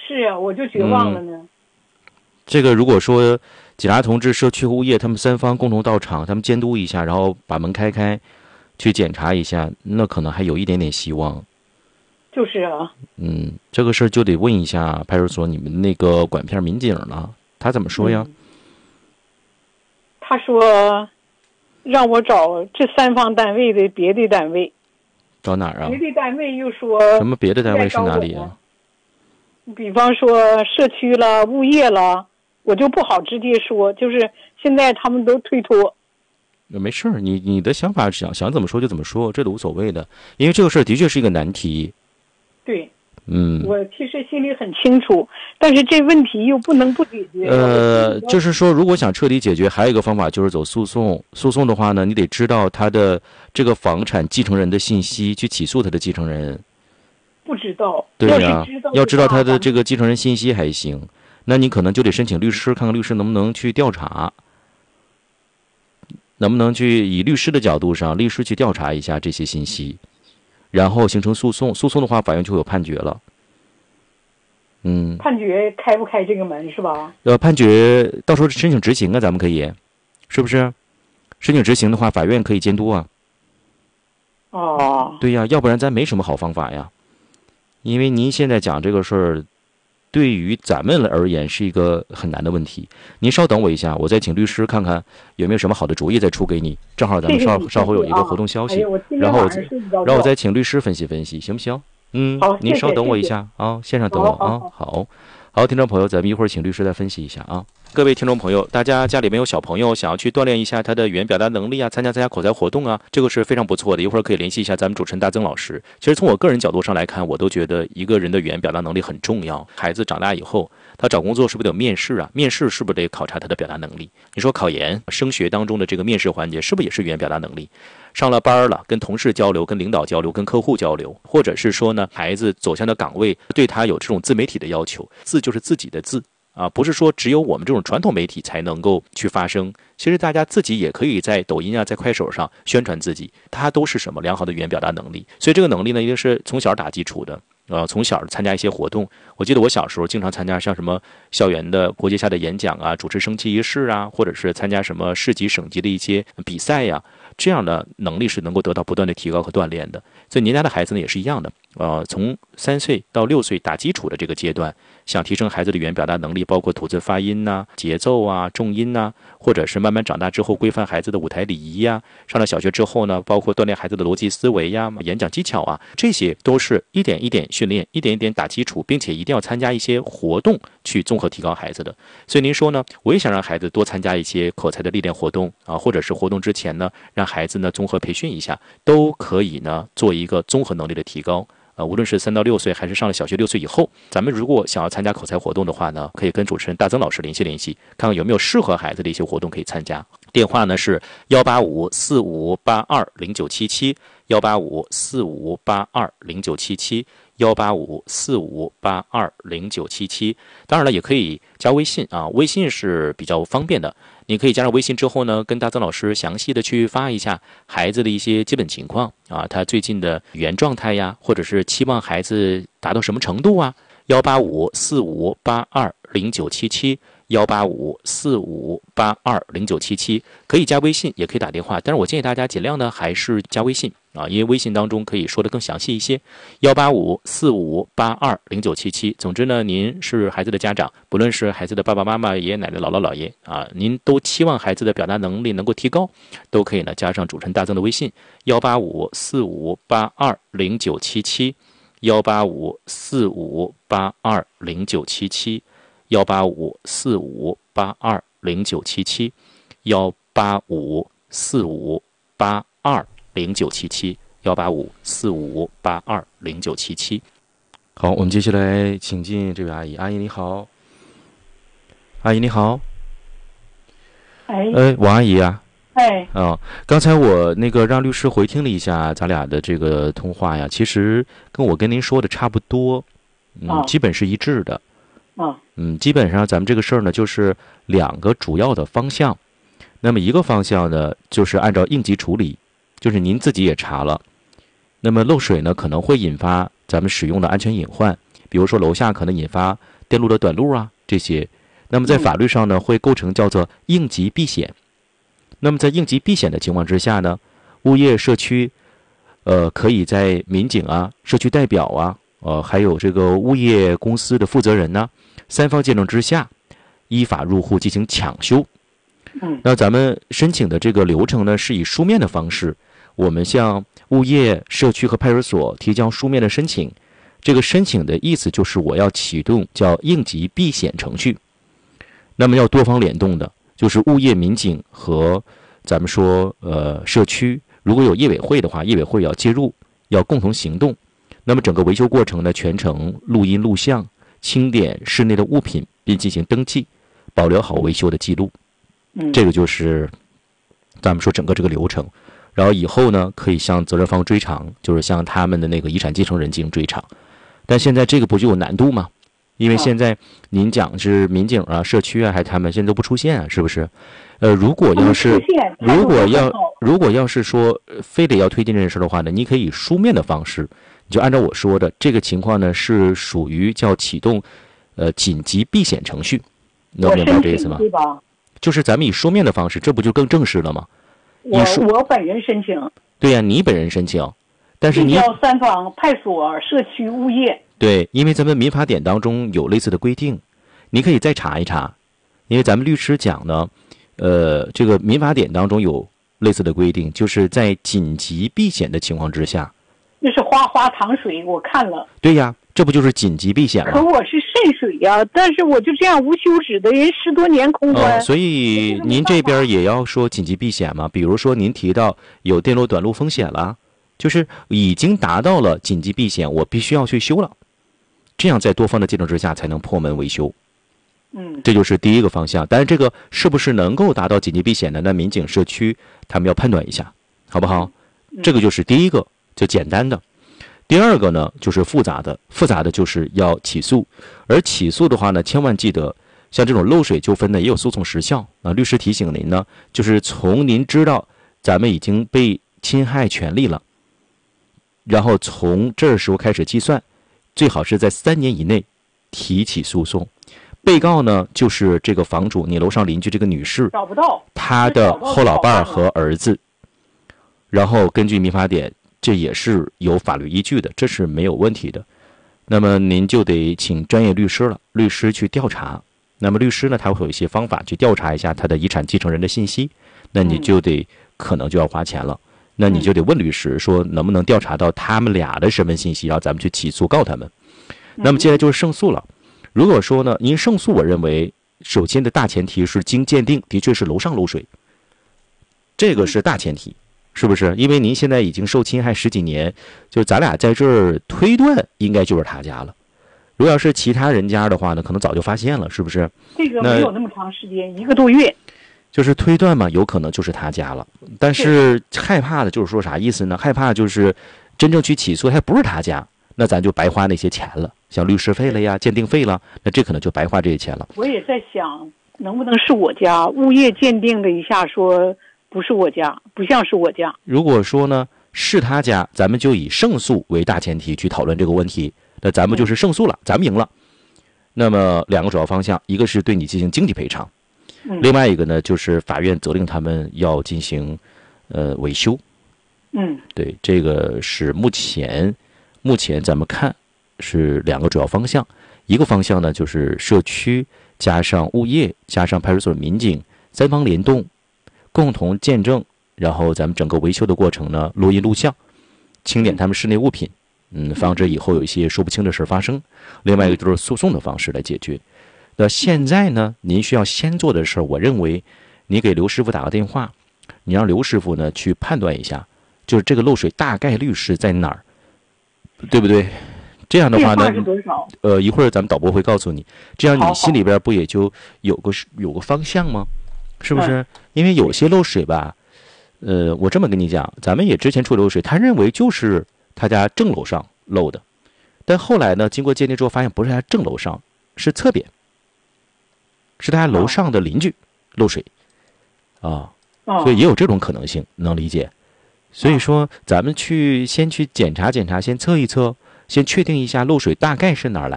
是啊，我就绝望了呢。 这个如果说警察同志、社区物业他们三方共同到场，他们监督一下，然后把门开开，去检查一下，那可能还有一点点希望。 就是啊。 这个事儿就得问一下派出所你们那个管片民警了，他怎么说呀？ 他说让我找这三方单位的别的单位。 找哪儿啊？ 别的单位又说什么别的单位是哪里啊？ 比方说社区了、物业了，我就不好直接说，就是现在他们都推脱。 没事儿，你的想法想怎么说就怎么说，这都无所谓的，因为这个事儿的确是一个难题。 对。我其实心里很清楚，但是这问题又不能不解决。 就是说，如果想彻底解决，还有一个方法就是走诉讼。诉讼的话呢，你得知道他的这个房产继承人的信息，去起诉他的继承人。 不知道。 对呀，要知道他的这个继承人信息还行，那你可能就得申请律师，看看律师能不能去调查，能不能去以律师的角度上，律师去调查一下这些信息。然后形成诉讼，诉讼的话，法院就会有判决了。 判决开不开这个门是吧？ 判决到时候申请执行啊，咱们可以，是不是？申请执行的话，法院可以监督啊。对呀，要不然咱没什么好方法呀。因为您现在讲这个事儿，对于咱们而言是一个很难的问题。您稍等我一下，我再请律师看看有没有什么好的主意再出给你。正好咱们稍后有一个活动消息，然后我再请律师分析分析，行不行？ 好， 您稍等我一下啊，线上等我啊。好，听众朋友，咱们一会儿请律师再分析一下啊。各位听众朋友，大家家里面有小朋友想要去锻炼一下他的语言表达能力啊，参加口才活动啊，这个是非常不错的。一会儿可以联系一下咱们主持人大曾老师。其实从我个人角度上来看，我都觉得一个人的语言表达能力很重要。孩子长大以后，他找工作是不是得有面试啊？面试是不是得考察他的表达能力？你说考研、升学当中的这个面试环节，是不是也是语言表达能力？上了班了，跟同事交流、跟领导交流、跟客户交流，或者是说呢，孩子走向的岗位对他有这种自媒体的要求，字就是自己的字啊，不是说只有我们这种传统媒体才能够去发声。其实大家自己也可以在抖音啊、在快手上宣传自己，它都是什么良好的语言表达能力。所以这个能力呢，一定是从小打基础的。从小参加一些活动，我记得我小时候经常参加像什么校园的国际下的演讲啊，主持升旗仪式啊，或者是参加什么市级省级的一些比赛呀，这样的能力是能够得到不断的提高和锻炼的。所以您家的孩子呢也是一样的，从3岁到6岁打基础的这个阶段，想提升孩子的语言表达能力，包括吐字发音呐、节奏啊、重音呐，或者是慢慢长大之后规范孩子的舞台礼仪呀，上了小学之后呢，包括锻炼孩子的逻辑思维呀、演讲技巧啊，这些都是一点一点训练，一点一点打基础，并且一定要参加一些活动去综合提高孩子的。所以您说呢，我也想让孩子多参加一些口才的历练活动啊，或者是活动之前呢，让孩子呢综合培训一下，都可以呢做一个综合能力的提高。无论是3到6岁还是上了小学6岁以后，咱们如果想要参加口才活动的话呢，可以跟主持人大曾老师联系，看看有没有适合孩子的一些活动可以参加。电话呢是18545820977 18545820977 18545820977。当然了，也可以加微信啊，微信是比较方便的。你可以加上微信之后呢，跟大曾老师详细的去发一下孩子的一些基本情况啊，他最近的语言状态呀，或者是期望孩子达到什么程度啊。18545820977 18545820977，可以加微信，也可以打电话，但是我建议大家尽量呢还是加微信啊，因为微信当中可以说的更详细一些。18545820977。总之呢，您是孩子的家长，不论是孩子的爸爸妈妈、爷爷奶奶、姥姥姥爷啊，您都期望孩子的表达能力能够提高，都可以呢加上主持人大曾的微信18545820977 18545820977 18545820977 18545820977 18545820977。好，我们接下来请进这位阿姨。阿姨你好。阿姨你好。王阿姨啊。刚才我那个让律师回听了一下咱俩的这个通话呀，其实跟我跟您说的差不多，基本是一致的。基本上咱们这个事儿呢，就是2个主要的方向。那么一个方向呢，就是按照应急处理，就是您自己也查了，那么漏水呢可能会引发咱们使用的安全隐患，比如说楼下可能引发电路的短路啊这些。那么在法律上呢，会构成叫做应急避险。那么在应急避险的情况之下呢，物业社区可以在民警啊、社区代表啊、还有这个物业公司的负责人呢，三方见证之下，依法入户进行抢修。那咱们申请的这个流程呢，是以书面的方式，我们向物业、社区和派出所提交书面的申请。这个申请的意思就是我要启动叫应急避险程序。那么要多方联动的，就是物业、民警和咱们说社区，如果有业委会的话，业委会要介入，要共同行动。那么整个维修过程呢，全程录音录像，清点室内的物品，并进行登记，保留好维修的记录。这个就是咱们说整个这个流程。然后以后呢，可以向责任方追偿，就是向他们的那个遗产继承人进行追偿。但现在这个不就有难度吗？因为现在您讲是民警啊、社区啊，还他们现在都不出现啊，是不是？如果要是说非得要推进这件事的话呢，你可以以书面的方式，你就按照我说的这个情况呢，是属于叫启动紧急避险程序，能明白这意思吗？ 对吧？ 就是咱们以书面的方式，这不就更正式了吗？ 我本人申请。 对呀，你本人申请，但是你要三方派出所、社区、物业。对， 因为咱们民法典当中有类似的规定，你可以再查一查。因为咱们律师讲呢，这个民法典当中有类似的规定，就是在紧急避险的情况之下。 那是花花糖水，我看了。 对呀，这不就是紧急避险吗？ 可我是渗水呀，但是我就这样无休止的人10多年空关。 所以您这边也要说紧急避险嘛？比如说您提到有电路短路风险了，就是已经达到了紧急避险，我必须要去修了。这样在多方的见证之下才能破门维修。这就是第一个方向。但是这个是不是能够达到紧急避险的，那民警、社区他们要判断一下，好不好？这个就是第一个，就简单的。第二个呢，就是复杂的就是要起诉。而起诉的话呢，千万记得，像这种漏水纠纷呢，也有诉讼时效啊。律师提醒您呢，就是从您知道咱们已经被侵害权利了，然后从这时候开始计算，最好是在3年以内提起诉讼。被告呢，就是这个房主，你楼上邻居这个女士， 找不到她的后老伴和儿子。然后根据民法典，这也是有法律依据的，这是没有问题的。那么您就得请专业律师了，律师去调查。那么律师呢，他会有一些方法去调查一下他的遗产继承人的信息，那你就得可能就要花钱了。那你就得问律师说能不能调查到他们俩的身份信息，然后咱们去起诉告他们。那么接下来就是胜诉了。如果说呢，您胜诉，我认为首先的大前提是经鉴定的确是楼上漏水，这个是大前提，是不是？因为您现在已经受侵害10几年，就咱俩在这儿推断应该就是他家了。如果要是其他人家的话呢，可能早就发现了，是不是？ 这个没有那么长时间，1个多月。 就是推断嘛，有可能就是他家了。但是害怕的就是说啥意思呢？害怕就是真正去起诉，还不是他家，那咱就白花那些钱了，像律师费了呀、鉴定费了，那这可能就白花这些钱了。 我也在想，能不能是我家？物业鉴定了一下，说不是我家，不像是我家。 如果说呢是他家，咱们就以胜诉为大前提去讨论这个问题，那咱们就是胜诉了，咱们赢了。那么2个主要方向，一个是对你进行经济赔偿，另外一个呢就是法院责令他们要进行维修。对，这个是目前咱们看是2个主要方向。一个方向呢就是社区加上物业加上派出所民警3方联动，共同见证，然后咱们整个维修的过程呢录音录像，清点他们室内物品，防止以后有一些说不清的事发生。另外一个就是诉讼的方式来解决。那现在呢，您需要先做的事儿，我认为你给刘师傅打个电话，你让刘师傅呢去判断一下，就是这个漏水大概率是在哪儿，对不对？这样的话呢，一会儿咱们导播会告诉你，这样你心里边不也就有个方向吗？是不是？因为有些漏水吧，我这么跟你讲，咱们也之前处理漏水，他认为就是他家正楼上漏的，但后来呢，经过鉴定之后发现不是他正楼上，是侧边，是他楼上的邻居漏水啊，所以也有这种可能性，能理解。所以说咱们先去检查检查，先测一测，先确定一下漏水大概是哪儿来。